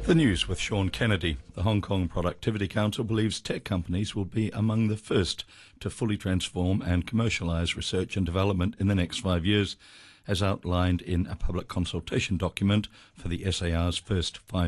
The news with Sean Kennedy. The Hong Kong Productivity Council believes tech companies will be among the first to fully transform and commercialise research and development in the next 5 years, as outlined in a public consultation document for the SAR's first 5